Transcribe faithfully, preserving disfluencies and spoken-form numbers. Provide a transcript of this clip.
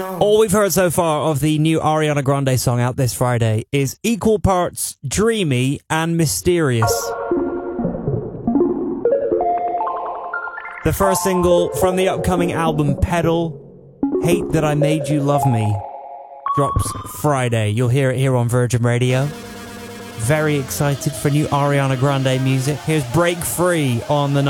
All we've heard so far of the new Ariana Grande song out this Friday is equal parts dreamy and mysterious. The first single from the upcoming album Pedal, Hate That I Made You Love Me, drops Friday. You'll hear it here on Virgin Radio. Very excited for new Ariana Grande music. Here's Break Free on the